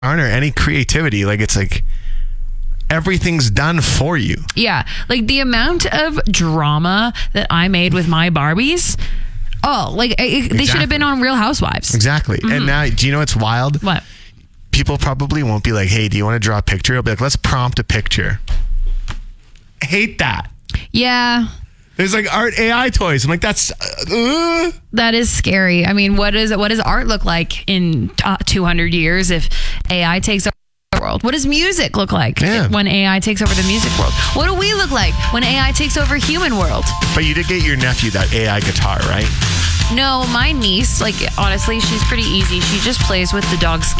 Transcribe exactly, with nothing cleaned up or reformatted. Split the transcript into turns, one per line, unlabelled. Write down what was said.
or any creativity. Like, it's like everything's done for you.
Yeah. Like the amount of drama that I made with my Barbies. Oh, like it, exactly. They should have been on Real Housewives.
Exactly. Mm-hmm. And now, do you know what's wild?
What?
People probably won't be like, hey, do you want to draw a picture? I'll be like, let's prompt a picture. I hate that.
Yeah.
There's like art A I toys. I'm like, that's... Uh,
that is scary. I mean, what is what does art look like in uh, two hundred years if A I takes over the world? What does music look like
yeah.
when A I takes over the music world? What do we look like when A I takes over human world?
But you did get your nephew that A I guitar, right?
No, my niece, like, honestly, she's pretty easy. She just plays with the dog Slinky.